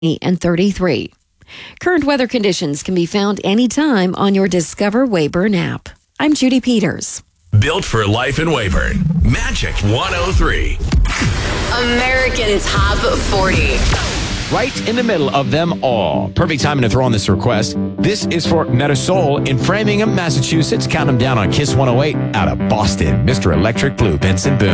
and 33. Current weather conditions can be found anytime on your Discover Weyburn app. I'm Judy Peters. Built for life in Weyburn. Magic 103. American Top 40. Right in the middle of them all. Perfect timing to throw on this request. This is for Metasol in Framingham, Massachusetts. Count them down on Kiss 108 out of Boston. Mr. Electric Blue, Benson Boone.